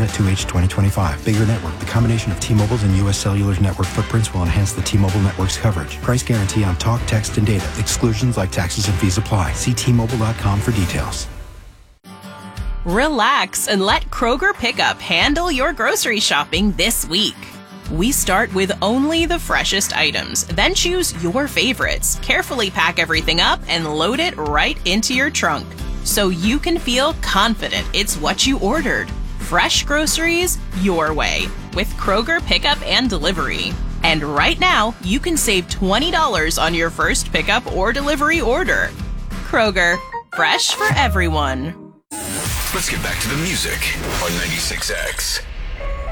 at 2H2025. Bigger network. The combination of T-Mobile's and U.S. Cellular's network footprints will enhance the T-Mobile network's coverage. Price guarantee on talk, text, and data. Exclusions like taxes and fees apply. See T-Mobile.com for details. Relax and let Kroger Pickup handle your grocery shopping this week. We start with only the freshest items, then choose your favorites, carefully pack everything up, and load it right into your trunk, so you can feel confident it's what you ordered. Fresh groceries your way with Kroger Pickup and Delivery. And right now, you can save $20 on your first pickup or delivery order. Kroger, fresh for everyone. Let's get back to the music on 96X.